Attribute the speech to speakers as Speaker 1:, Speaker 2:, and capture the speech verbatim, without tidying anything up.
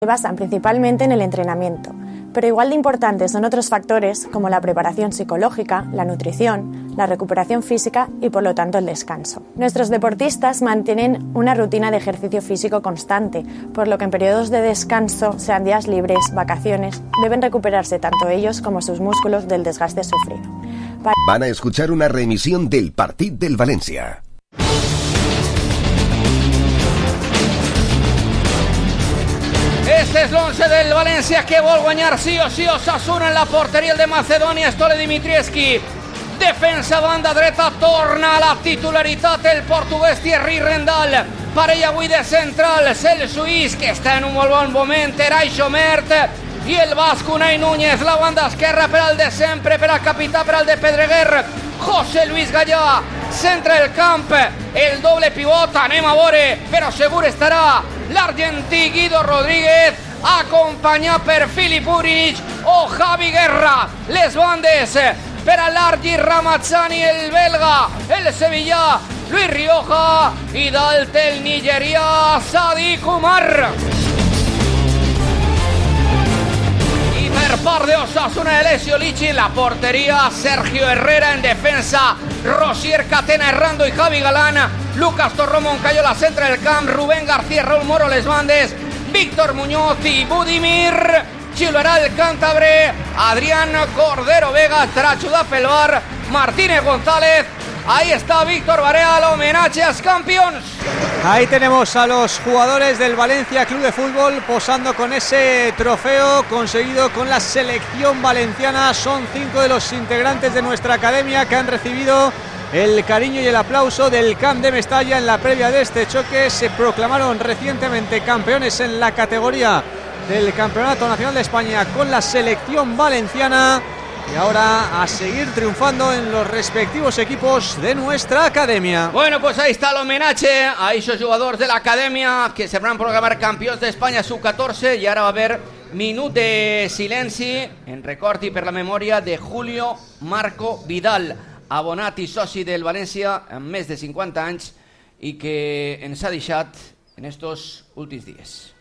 Speaker 1: Se basan principalmente en el entrenamiento, pero igual de importantes son otros factores como la preparación psicológica, la nutrición, la recuperación física y por lo tanto el descanso. Nuestros deportistas mantienen una rutina de ejercicio físico constante, por lo que en periodos de descanso, sean días libres, vacaciones, deben recuperarse tanto ellos como sus músculos del desgaste sufrido. Para...
Speaker 2: Van a escuchar una reemisión del Partit del València.
Speaker 3: Este és l'onze del València que vol guanyar sí o sí Osasuna en la porteria el de Macedònia, Stole Dimitrievski. Defensa banda dreta, torna a la titularitat el portuguès Thierry Rendal. Parella avui de centrals, el suís que està en un molt bon moment, Eray Xomert, i el basc Unai Núñez. La banda esquerra per al de sempre, per al capità, per al de Pedreguer, José Luis Gallà. Centra el camp, el doble pivot, anem a veure, però segur estarà l'argentí Guido Rodríguez, acompanyat per Filip Uric o Javi Guerra. Les bandes per a l'Argi Ramazzani, el belga, el sevillà Luis Rioja i dalt el nigerià Sadiq Umar. I per part de Osasuna, Alessio Lichi, la porteria Sergio Herrera, en defensa Rosier Catena, Errando i Javi Galán, Lucas Torró, Moncayola centra el camp, Rubén García, Raúl Moro les bandes, Víctor Muñoz i Budimir, xiularà el cántabre, Adrián Cordero Vega, Trachuda Pelvar, Martínez González. Ahí está Víctor Barea, el homenaje a los campeones.
Speaker 4: Ahí tenemos a los jugadores del Valencia Club de Fútbol posando con ese trofeo conseguido con la selección valenciana. Son cinco de los integrantes de nuestra academia que han recibido el cariño y el aplauso del Camp de Mestalla en la previa de este choque. Se proclamaron recientemente campeones en la categoría del Campeonato Nacional de España con la selección valenciana. Y ahora a seguir triunfando en los respectivos equipos de nuestra academia.
Speaker 3: Bueno, pues ahí está el homenaje a esos jugadores de la academia que se van a proclamar campeones de España sub catorze. Y ahora va a haber minut de silenci en record i per la memòria de Julio Marco Vidal, abonat i soci del València amb més de cinquanta anys i que ens ha deixat en estos últims dies.